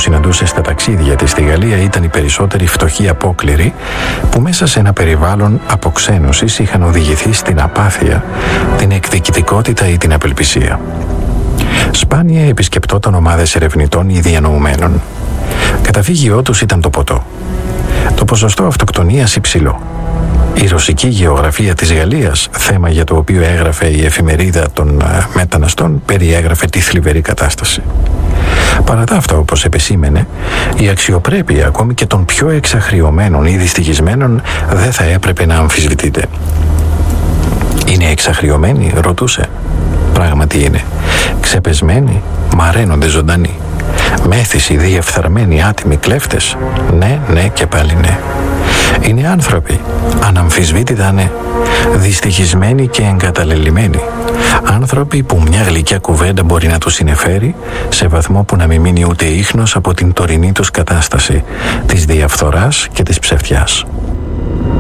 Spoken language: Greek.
συναντούσε στα ταξίδια της στη Γαλλία ήταν οι περισσότεροι φτωχοί απόκληροι που μέσα σε ένα περιβάλλον αποξένωσης είχαν οδηγηθεί στην απάθεια, την εκδικητικότητα ή την απελπισία. Σπάνια επισκεπτόταν ομάδες ερευνητών ή διανοουμένων. Καταφύγιό τους ήταν το ποτό. Το ποσοστό αυτοκτονίας υψηλό. Η ρωσική γεωγραφία της Γαλλίας, θέμα για το οποίο έγραφε η εφημερίδα των μεταναστών, περιέγραφε τη θλιβερή κατάσταση. Παρά τα αυτά, όπως επεσήμενε, η αξιοπρέπεια ακόμη και των πιο εξαχριωμένων ή δυστυχισμένων δεν θα έπρεπε να αμφισβητείται. «Είναι εξαχριωμένοι?» ρωτούσε. «Πράγματι είναι. Ξεπεσμένοι, μαραίνονται ζωντανοί. Μέθηση, διεφθαρμένοι, άτιμοι κλέφτες. Ναι και πάλι ναι. Είναι άνθρωποι, αναμφισβήτητα ναι. Δυστυχισμένοι και εγκαταλελειμμένοι. Άνθρωποι που μια γλυκιά κουβέντα μπορεί να τους συνεφέρει σε βαθμό που να μην μείνει ούτε ίχνος από την τωρινή τους κατάσταση της διαφθοράς και της ψευτιάς.